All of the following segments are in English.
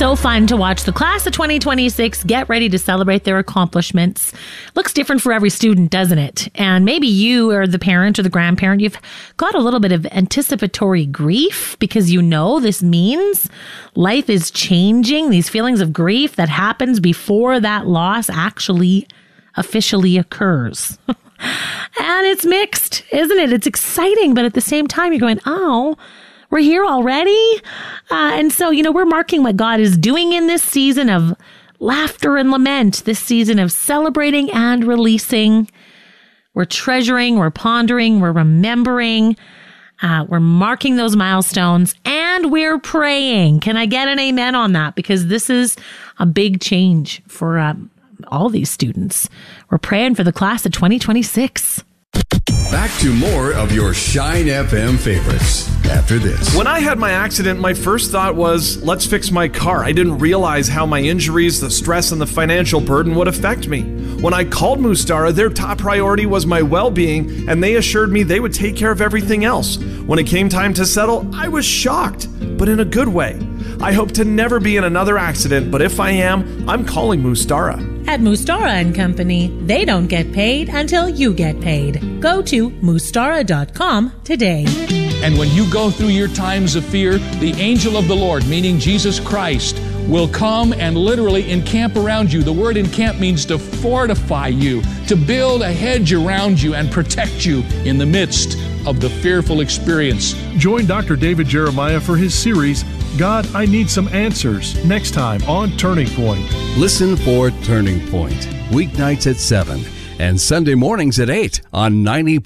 so fun to watch the class of 2026 get ready to celebrate their accomplishments. Looks different for every student, doesn't it? And maybe you or the parent or the grandparent, you've got a little bit of anticipatory grief because you know this means life is changing. These feelings of grief that happens before that loss actually officially occurs. And it's mixed, isn't it? It's exciting, but at the same time, you're going, oh, we're here already? And so, we're marking what God is doing in this season of laughter and lament, this season of celebrating and releasing. We're treasuring, we're pondering, we're remembering, we're marking those milestones, and we're praying. Can I get an amen on that? Because this is a big change for all these students. We're praying for the class of 2026. Back to more of your Shine FM favorites after this. When I had my accident, my first thought was, let's fix my car. I didn't realize how my injuries, the stress, and the financial burden would affect me. When I called Mustara, their top priority was my well-being, and they assured me they would take care of everything else. When it came time to settle, I was shocked, but in a good way. I hope to never be in another accident, but if I am, I'm calling Mustara. At Mustara & Company, they don't get paid until you get paid. Go to Mustara.com today. And when you go through your times of fear, the angel of the Lord, meaning Jesus Christ, will come and literally encamp around you. The word encamp means to fortify you, to build a hedge around you and protect you in the midst of the fearful experience. Join Dr. David Jeremiah for his series, God, I Need Some Answers, next time on Turning Point. Listen for Turning Point, weeknights at 7 and Sunday mornings at 8 on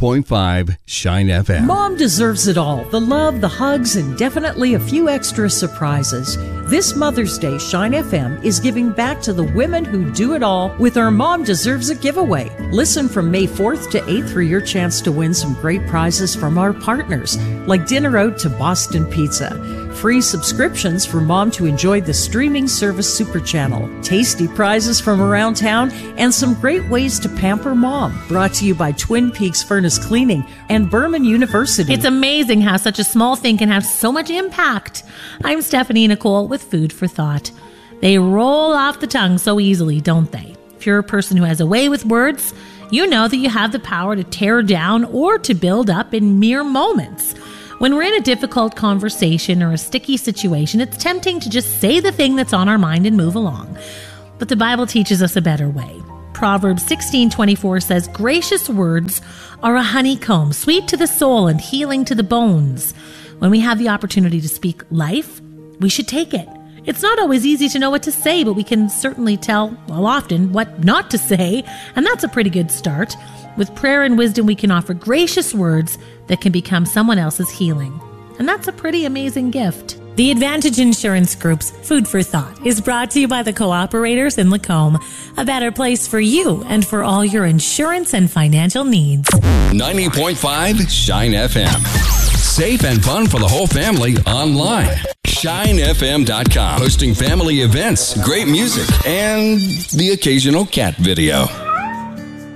90.5 Shine FM. Mom deserves it all. The love, the hugs, and definitely a few extra surprises. This Mother's Day, Shine FM is giving back to the women who do it all with our Mom Deserves It giveaway. Listen from May 4th to 8th for your chance to win some great prizes from our partners, like dinner out to Boston Pizza, free subscriptions for Mom to enjoy the streaming service Super Channel, tasty prizes from around town, and some great ways to pamper Mom. Brought to you by Twin Peaks Furnace Cleaning and Berman University. It's amazing how such a small thing can have so much impact. I'm Stephanie Nicole with Food for Thought. They roll off the tongue so easily, don't they? If you're a person who has a way with words, you know that you have the power to tear down or to build up in mere moments. When we're in a difficult conversation or a sticky situation, it's tempting to just say the thing that's on our mind and move along. But the Bible teaches us a better way. Proverbs 16:24 says, gracious words are a honeycomb, sweet to the soul and healing to the bones. When we have the opportunity to speak life, we should take it. It's not always easy to know what to say, but we can certainly tell, often, what not to say, and that's a pretty good start. With prayer and wisdom, we can offer gracious words that can become someone else's healing. And that's a pretty amazing gift. The Advantage Insurance Group's Food for Thought is brought to you by the Cooperators in Lacombe, a better place for you and for all your insurance and financial needs. 90.5 Shine FM. Safe and fun for the whole family online. ShineFM.com. Hosting family events, great music, and the occasional cat video.